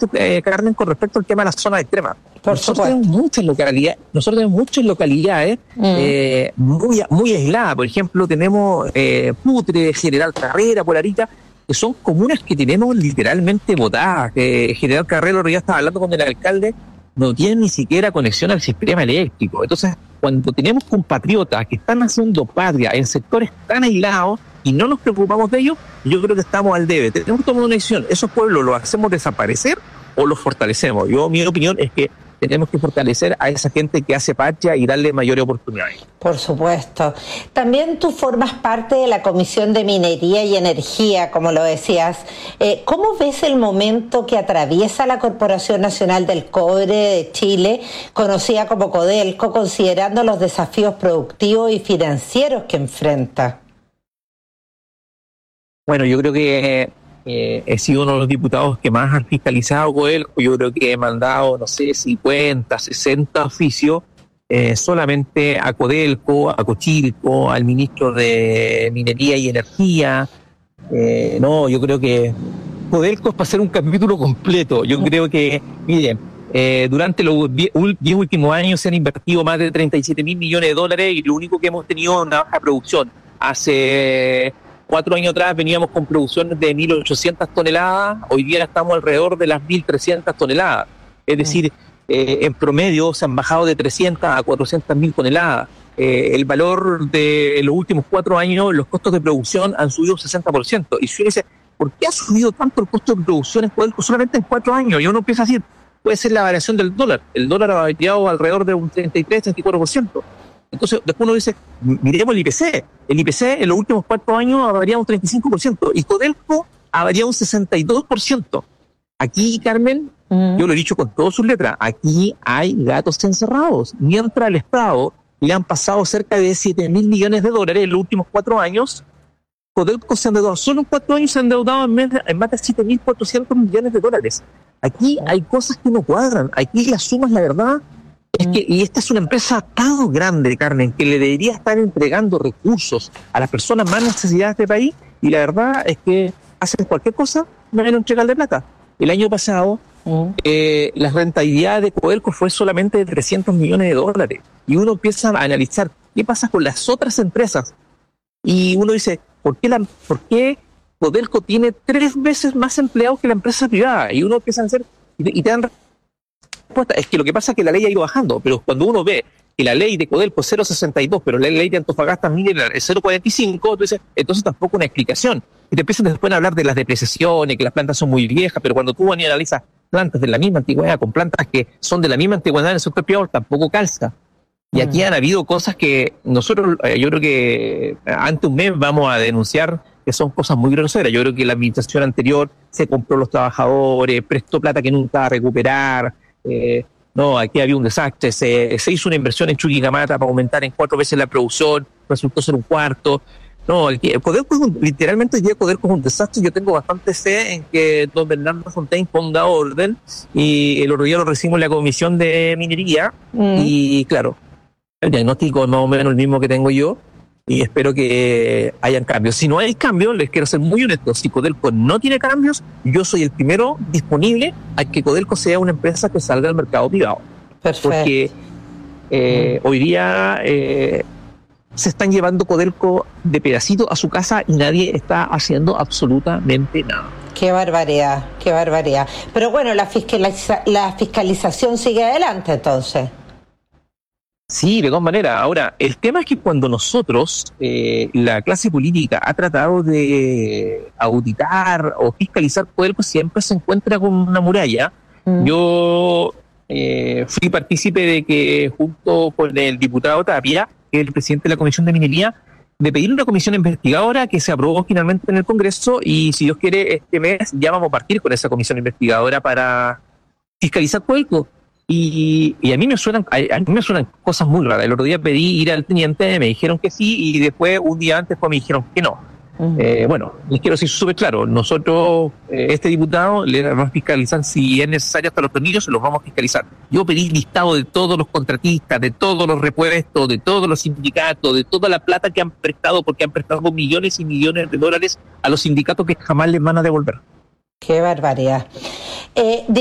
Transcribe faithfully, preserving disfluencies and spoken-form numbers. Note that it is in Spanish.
esto, eh, Carmen, con respecto al tema de las zonas extremas. Por nosotros supuesto. tenemos muchas localidades, nosotros tenemos muchas localidades mm. eh, muy, muy aisladas. Por ejemplo, tenemos eh, Putre, General Carrera, Polarita, que son comunas que tenemos literalmente botadas. Eh, General Carrera, ya estaba hablando con el alcalde, no tienen ni siquiera conexión al sistema eléctrico. Entonces, cuando tenemos compatriotas que están haciendo patria en sectores tan aislados y no nos preocupamos de ellos, yo creo que estamos al debe. Tenemos que tomar una decisión. ¿Esos pueblos los hacemos desaparecer o los fortalecemos? Yo, mi opinión es que tenemos que fortalecer a esa gente que hace patria y darle mayores oportunidades. Por supuesto. También tú formas parte de la Comisión de Minería y Energía, como lo decías. Eh, ¿Cómo ves el momento que atraviesa la Corporación Nacional del Cobre de Chile, conocida como Codelco, considerando los desafíos productivos y financieros que enfrenta? Bueno, yo creo que eh, he sido uno de los diputados que más han fiscalizado Codelco. Yo creo que he mandado, no sé, cincuenta, sesenta oficios eh, solamente a Codelco, a Cochilco, al ministro de Minería y Energía. Eh, no, yo creo que Codelco es para hacer un capítulo completo. Yo creo que, miren, eh, durante los diez últimos años se han invertido más de treinta y siete mil millones de dólares y lo único que hemos tenido es una baja producción. Hace cuatro años atrás veníamos con producciones de mil ochocientas toneladas, hoy día estamos alrededor de las mil trescientas toneladas. Es decir, eh, en promedio se han bajado de trescientas a cuatrocientas mil toneladas. Eh, el valor de en los últimos cuatro años, los costos de producción han subido un sesenta por ciento. Y si uno dice, ¿por qué ha subido tanto el costo de producción en Codelco solamente en cuatro años? Y uno empieza a decir, puede ser la variación del dólar. El dólar ha variado alrededor de un treinta y tres, treinta y cuatro por ciento. Entonces, después uno dice, miremos el I P C. El I P C en los últimos cuatro años ha variado un treinta y cinco por ciento y Codelco ha variado un sesenta y dos por ciento. Aquí, Carmen, uh-huh. yo lo he dicho con todas sus letras, aquí hay gatos encerrados. Mientras al Estado le han pasado cerca de siete mil millones de dólares en los últimos cuatro años, Codelco se ha endeudado, solo en cuatro años se ha endeudado en más de, en más de siete mil cuatrocientos millones de dólares. Aquí hay cosas que no cuadran. Aquí las sumas, la verdad, es que, y esta es una empresa tan grande, Carmen, que le debería estar entregando recursos a las personas más necesitadas de este país, y la verdad es que hacen cualquier cosa menos entregarle plata. El año pasado, uh-huh. eh, la rentabilidad de Codelco fue solamente de trescientos millones de dólares, y uno empieza a analizar qué pasa con las otras empresas, y uno dice, ¿por qué, la, por qué Codelco tiene tres veces más empleados que la empresa privada? Y uno empieza a hacer, y, y te dan es que lo que pasa es que la ley ha ido bajando, pero cuando uno ve que la ley de Codelco es cero coma sesenta y dos, pero la ley de Antofagasta Mineral es cero coma cuarenta y cinco, entonces, entonces tampoco una explicación. Y te empiezan después a hablar de las depreciaciones, que las plantas son muy viejas, pero cuando tú analizas plantas de la misma antigüedad con plantas que son de la misma antigüedad en el sector privado, tampoco calza. Y aquí han habido cosas que nosotros, eh, yo creo que ante un mes vamos a denunciar que son cosas muy groseras. Yo creo que la administración anterior se compró los trabajadores, prestó plata que nunca va a recuperar. Eh, no, aquí había un desastre, se, se hizo una inversión en Chuquicamata para aumentar en cuatro veces la producción, resultó ser un cuarto. No, el, el Codelco es un, literalmente el día Codelco es un desastre. Yo tengo bastante fe en que don Bernardo Fontaine ponga orden, y el otro día lo recibimos en la Comisión de Minería, mm. y claro, el diagnóstico es más o menos el mismo que tengo yo, y espero que hayan cambios. Si no hay cambios, les quiero ser muy honesto, si Codelco no tiene cambios, yo soy el primero disponible a que Codelco sea una empresa que salga al mercado privado. Perfecto. Porque eh, mm. hoy día eh, se están llevando Codelco de pedacito a su casa y nadie está haciendo absolutamente nada. Qué barbaridad, qué barbaridad. Pero bueno, la, fiscaliza- la fiscalización sigue adelante entonces. Sí, de todas maneras. Ahora, el tema es que cuando nosotros, eh, la clase política, ha tratado de auditar o fiscalizar Codelco, siempre se encuentra con una muralla. Mm. Yo eh, fui partícipe de que, junto con el diputado Tapia, que es el presidente de la Comisión de Minería, de pedir una comisión investigadora que se aprobó finalmente en el Congreso, y si Dios quiere, este mes ya vamos a partir con esa comisión investigadora para fiscalizar Codelco. Y, y a mí me suenan a, a mí me suenan cosas muy raras. El otro día pedí ir al teniente, me dijeron que sí, y después, un día antes, pues, me dijeron que no. Uh-huh. Eh, bueno, les quiero decir súper claro, nosotros, eh, este diputado, le vamos a fiscalizar si es necesario hasta los tornillos, se los vamos a fiscalizar. Yo pedí listado de todos los contratistas, de todos los repuestos, de todos los sindicatos, de toda la plata que han prestado, porque han prestado millones y millones de dólares a los sindicatos que jamás les van a devolver. Qué barbaridad. Eh,